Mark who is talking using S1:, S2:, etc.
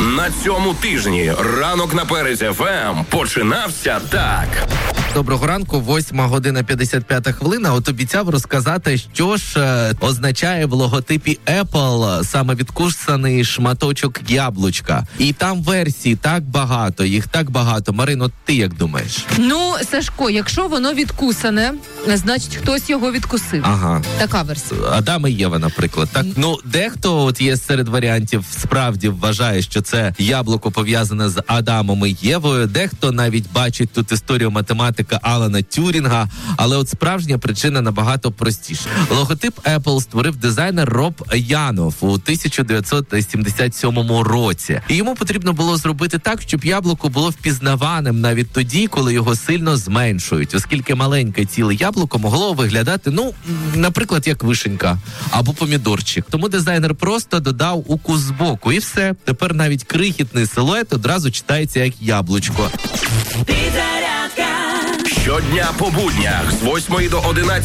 S1: На цьому тижні ранок на Перець ФМ починався так.
S2: Доброго ранку, 8:55. От обіцяв розказати, що ж означає в логотипі Apple саме відкусаний шматочок яблучка. І там версій так багато, їх так багато. Марино, ти як думаєш?
S3: Ну, Сашко, якщо воно відкусане, значить хтось його відкусив.
S2: Ага.
S3: Така версія.
S2: Адам і Єва, наприклад. Так, ну, дехто от є серед варіантів, справді вважає, що це яблуко пов'язане з Адамом і Євою. Дехто навіть бачить тут історію математика Алана Тюрінга, але от справжня причина набагато простіша. Логотип Apple створив дизайнер Роб Янов у 1977 році. І йому потрібно було зробити так, щоб яблуко було впізнаваним навіть тоді, коли його сильно зменшують, оскільки маленьке ціле яблуко могло виглядати, ну, наприклад, як вишенька або помідорчик. Тому дизайнер просто додав укус збоку і все. Тепер навіть крихітний силует одразу читається як яблучко.
S1: Щодня по буднях з 8 до 11